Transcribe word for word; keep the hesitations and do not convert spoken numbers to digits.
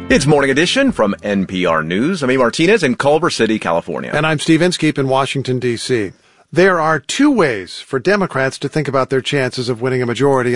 It's Morning Edition from N P R News. I'm E. Martinez in Culver City, California. And I'm Steve Inskeep in Washington, D C There are two ways for Democrats to think about their chances of winning a majority